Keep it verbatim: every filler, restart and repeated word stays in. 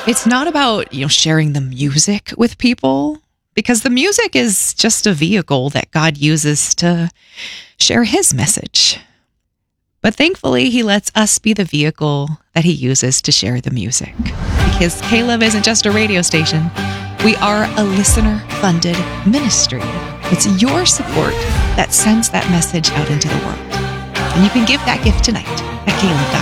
It's not about, you know, sharing the music with people, because the music is just a vehicle that God uses to share his message. But thankfully, he lets us be the vehicle that he uses to share the music. Because K-Love isn't just a radio station. We are a listener-funded ministry. It's your support that sends that message out into the world. And you can give that gift tonight at K Love dot com.